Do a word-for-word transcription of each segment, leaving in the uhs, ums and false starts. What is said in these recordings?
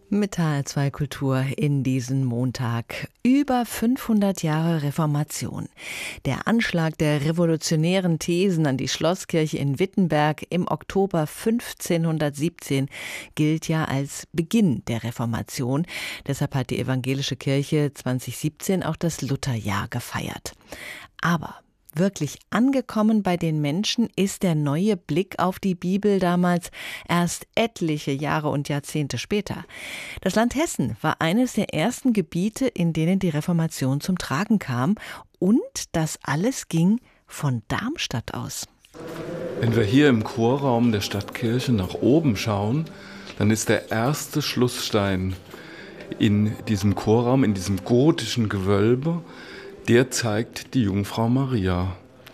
Mit H L zwei Kultur in diesen Montag. Über fünfhundert Jahre Reformation. Der Anschlag der revolutionären Thesen an die Schlosskirche in Wittenberg im Oktober fünfzehnhundertsiebzehn gilt ja als Beginn der Reformation. Deshalb hat die evangelische Kirche zwanzig siebzehn auch das Lutherjahr gefeiert. Aber wirklich angekommen bei den Menschen ist der neue Blick auf die Bibel damals erst etliche Jahre und Jahrzehnte später. Das Land Hessen war eines der ersten Gebiete, in denen die Reformation zum Tragen kam. Und das alles ging von Darmstadt aus. Wenn wir hier im Chorraum der Stadtkirche nach oben schauen, dann ist der erste Schlussstein in diesem Chorraum, in diesem gotischen Gewölbe, der zeigt die Jungfrau Maria.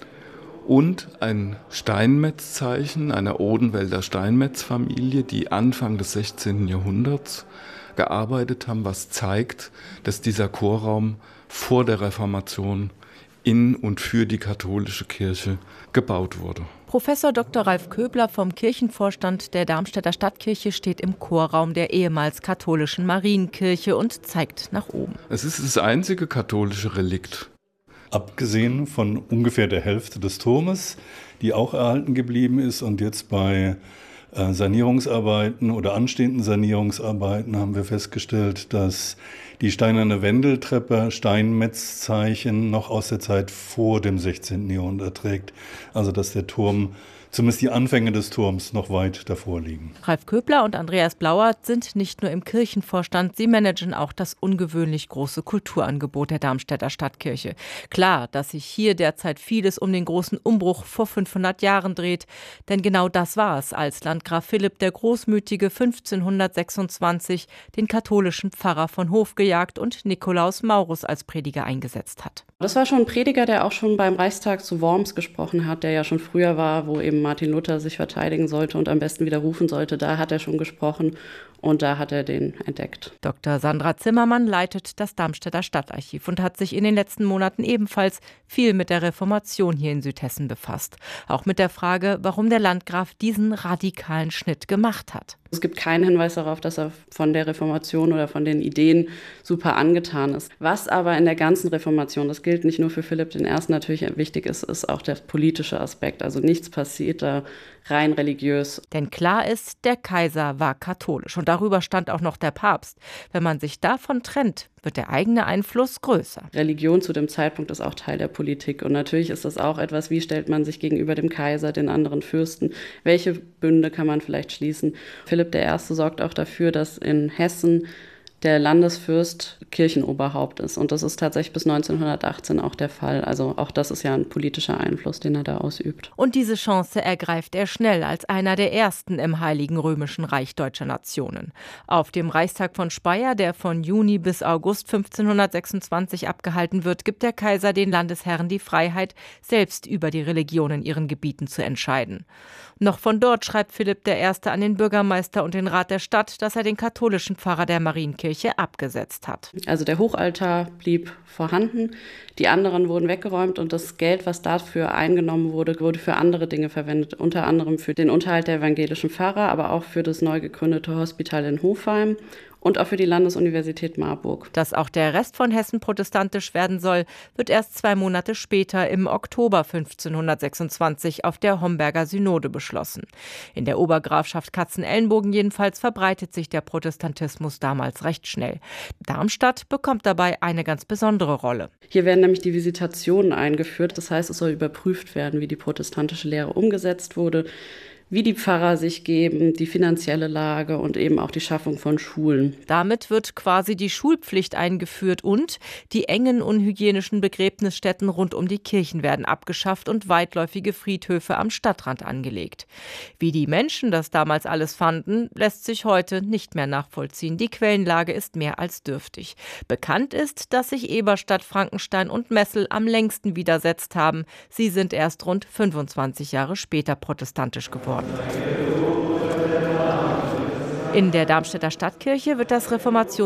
Und ein Steinmetzzeichen einer Odenwälder Steinmetzfamilie, die Anfang des sechzehnten Jahrhunderts gearbeitet haben, was zeigt, dass dieser Chorraum vor der Reformation in und für die katholische Kirche gebaut wurde. Professor Doktor Ralf Köbler vom Kirchenvorstand der Darmstädter Stadtkirche steht im Chorraum der ehemals katholischen Marienkirche und zeigt nach oben. Es ist das einzige katholische Relikt. Abgesehen von ungefähr der Hälfte des Turmes, die auch erhalten geblieben ist, und jetzt bei äh, Sanierungsarbeiten oder anstehenden Sanierungsarbeiten haben wir festgestellt, dass die steinerne Wendeltreppe Steinmetzzeichen noch aus der Zeit vor dem sechzehnten Jahrhundert trägt. Also dass der Turm, zumindest die Anfänge des Turms, noch weit davor liegen. Ralf Köbler und Andreas Blauert sind nicht nur im Kirchenvorstand, sie managen auch das ungewöhnlich große Kulturangebot der Darmstädter Stadtkirche. Klar, dass sich hier derzeit vieles um den großen Umbruch vor fünfhundert Jahren dreht, denn genau das war es, als Landgraf Philipp der Großmütige fünfzehnhundertsechsundzwanzig den katholischen Pfarrer von Hof gejagt und Nikolaus Maurus als Prediger eingesetzt hat. Das war schon ein Prediger, der auch schon beim Reichstag zu Worms gesprochen hat, der ja schon früher war, wo eben Martin Luther sich verteidigen sollte und am besten widerrufen sollte. Da hat er schon gesprochen und da hat er den entdeckt. Doktor Sandra Zimmermann leitet das Darmstädter Stadtarchiv und hat sich in den letzten Monaten ebenfalls viel mit der Reformation hier in Südhessen befasst. Auch mit der Frage, warum der Landgraf diesen radikalen Schnitt gemacht hat. Es gibt keinen Hinweis darauf, dass er von der Reformation oder von den Ideen super angetan ist. Was aber in der ganzen Reformation, das gilt nicht nur für Philipp der Erste, natürlich wichtig ist, ist auch der politische Aspekt. Also nichts passiert da rein religiös. Denn klar ist, der Kaiser war katholisch und darüber stand auch noch der Papst. Wenn man sich davon trennt, wird der eigene Einfluss größer. Religion zu dem Zeitpunkt ist auch Teil der Politik. Und natürlich ist das auch etwas, wie stellt man sich gegenüber dem Kaiser, den anderen Fürsten, welche Bünde kann man vielleicht schließen. Philipp der Erste sorgt auch dafür, dass in Hessen der Landesfürst Kirchenoberhaupt ist. Und das ist tatsächlich bis neunzehnhundertachtzehn auch der Fall. Also auch das ist ja ein politischer Einfluss, den er da ausübt. Und diese Chance ergreift er schnell als einer der ersten im Heiligen Römischen Reich deutscher Nationen. Auf dem Reichstag von Speyer, der von Juni bis August fünfzehnhundertsechsundzwanzig abgehalten wird, gibt der Kaiser den Landesherren die Freiheit, selbst über die Religion in ihren Gebieten zu entscheiden. Noch von dort schreibt Philipp der Erste an den Bürgermeister und den Rat der Stadt, dass er den katholischen Pfarrer der Marienkirche abgesetzt hat. Also der Hochaltar blieb vorhanden, die anderen wurden weggeräumt und das Geld, was dafür eingenommen wurde, wurde für andere Dinge verwendet, unter anderem für den Unterhalt der evangelischen Pfarrer, aber auch für das neu gegründete Hospital in Hofheim und auch für die Landesuniversität Marburg. Dass auch der Rest von Hessen protestantisch werden soll, wird erst zwei Monate später im Oktober fünfzehnhundertsechsundzwanzig auf der Homberger Synode beschlossen. In der Obergrafschaft Katzenelnbogen jedenfalls verbreitet sich der Protestantismus damals recht schnell. Darmstadt bekommt dabei eine ganz besondere Rolle. Hier werden nämlich die Visitationen eingeführt. Das heißt, es soll überprüft werden, wie die protestantische Lehre umgesetzt wurde, wie die Pfarrer sich geben, die finanzielle Lage und eben auch die Schaffung von Schulen. Damit wird quasi die Schulpflicht eingeführt und die engen unhygienischen Begräbnisstätten rund um die Kirchen werden abgeschafft und weitläufige Friedhöfe am Stadtrand angelegt. Wie die Menschen das damals alles fanden, lässt sich heute nicht mehr nachvollziehen. Die Quellenlage ist mehr als dürftig. Bekannt ist, dass sich Eberstadt, Frankenstein und Messel am längsten widersetzt haben. Sie sind erst rund fünfundzwanzig Jahre später protestantisch geworden. In der Darmstädter Stadtkirche wird das Reformations